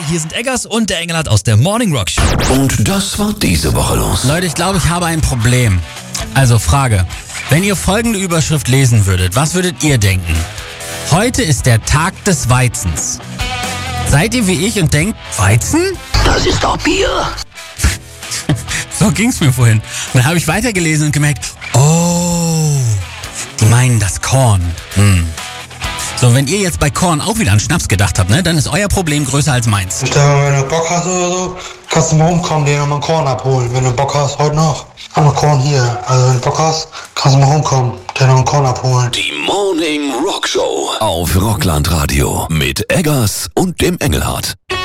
hier sind Eggers und der Engelhardt aus der Morning Rock Show. Und das war diese Woche los. Leute, ich glaube, ich habe ein Problem. Also Frage, wenn ihr folgende Überschrift lesen würdet, was würdet ihr denken? Heute ist der Tag des Weizens. Seid ihr wie ich und denkt, Weizen? Das ist doch Bier. So ging's mir vorhin. Und dann habe ich weitergelesen und gemerkt, oh, die meinen das Korn. So, wenn ihr jetzt bei Korn auch wieder an Schnaps gedacht habt, ne, dann ist euer Problem größer als meins. Wenn du Bock hast oder so, kannst du mal rumkommen, dir nochmal Korn abholen. Wenn du Bock hast, heute noch. Haben wir Korn hier. Also wenn du Bock hast, kannst du mal rumkommen, dir noch einen Korn abholen. Die Morning Rock Show auf Rockland Radio mit Eggers und dem Engelhardt.